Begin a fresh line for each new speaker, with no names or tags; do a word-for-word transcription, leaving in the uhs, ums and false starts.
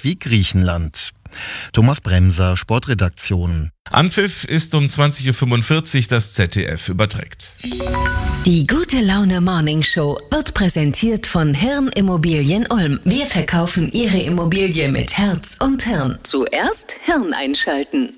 wie Griechenland. Thomas Bremser, Sportredaktion.
Anpfiff ist um zwanzig Uhr fünfundvierzig, das Z D F überträgt.
Die Gute Laune Morning Show wird präsentiert von Hirn Immobilien Ulm. Wir verkaufen Ihre Immobilie mit Herz und Hirn. Zuerst Hirn einschalten.